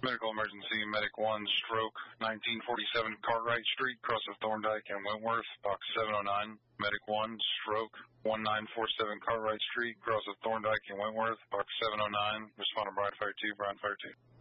Medical emergency, Medic 1, stroke, 1947 Cartwright Street, cross of Thorndike and Wentworth, box 709. Medic 1, stroke, 1947 Cartwright Street, cross of Thorndike and Wentworth, box 709. Responder Brian Fire 2, Brian Fire 2.